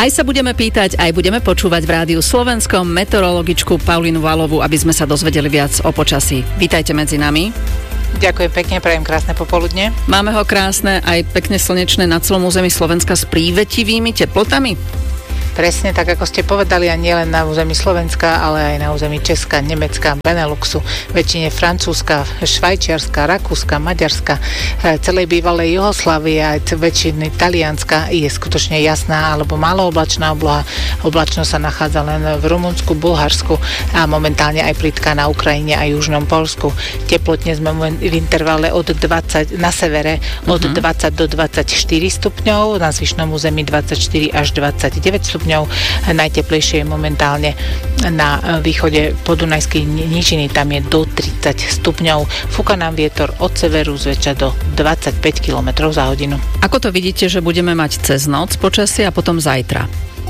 Aj sa budeme pýtať, aj budeme počúvať v Rádiu Slovenskom meteorologičku Paulínu Valovu, aby sme sa dozvedeli viac o počasí. Vítajte medzi nami. Ďakujem pekne, prajem krásne popoludne. Máme ho krásne, aj pekne slnečné na celom území Slovenska s prívetivými teplotami. Presne tak, ako ste povedali, a nielen na území Slovenska, ale aj na území Česka, Nemecka, Beneluxu, väčšine Francúzska, Švajčiarska, Rakúska, Maďarska, celej bývalej Juhoslávie, aj väčšiny Talianska je skutočne jasná alebo málooblačná obloha. Oblačnosť sa nachádza len v Rumunsku, Bulharsku a momentálne aj plitká na Ukrajine a južnom Poľsku. Teplotne sme v intervale od 20 na severe od 20 do 24 stupňov, na zvyšnom území 24 až 29 stupňov. Najteplejšie je momentálne na východe podunajskej nížiny, tam je do 30 stupňov. Fúka nám vietor od severu zväčša do 25 km za hodinu. Ako to vidíte, že budeme mať cez noc počasie a potom zajtra?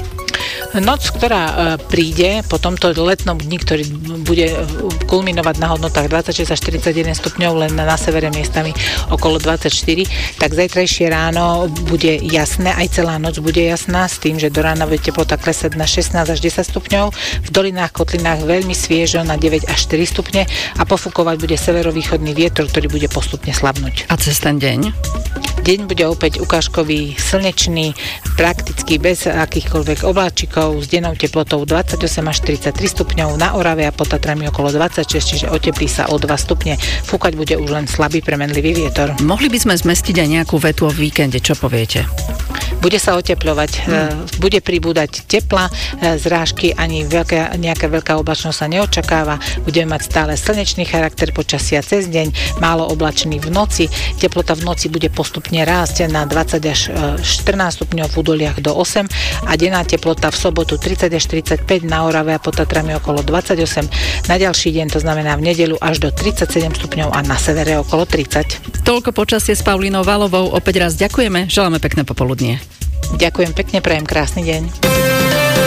Noc, ktorá príde po tomto letnom dni, ktorý bude kulminovať na hodnotách 26 až 41 stupňov, len na severe miestami okolo 24, tak zajtrajšie ráno bude jasné, aj celá noc bude jasná, s tým, že do rána bude teplota klesať na 16 až 10 stupňov, v dolinách, kotlinách veľmi sviežo na 9 až 4 stupne a pofúkovať bude severovýchodný vietor, ktorý bude postupne slabnúť. A cez ten deň? Deň bude opäť ukážkový, slnečný, prakticky bez akýchkoľvek obláčikov, s dennou teplotou 28 až 33 stupňov, na Orave a pod Tatrami okolo 26, čiže oteplí sa o 2 stupne. Fúkať bude už len slabý premenlivý vietor. Mohli by sme zmestiť aj nejakú vetu o víkende, čo poviete? Bude sa otepľovať, bude pribúdať tepla, zrážky ani nejaká veľká oblačnosť sa neočakáva, budeme mať stále slnečný charakter počasia cez deň, málo oblačný v noci, teplota v noci bude postupne rásť na 20 až 14 stupňov v údoliach do 8 a denná teplota v sobotu 30 až 35 na Orave a pod Tatrami okolo 28, na ďalší deň, to znamená v nedeľu až do 37 stupňov a na severe okolo 30. Toľko počasie s Paulínou Valovou, opäť raz ďakujeme, želáme pekné popoludnie. Ďakujem pekne, prajem krásny deň.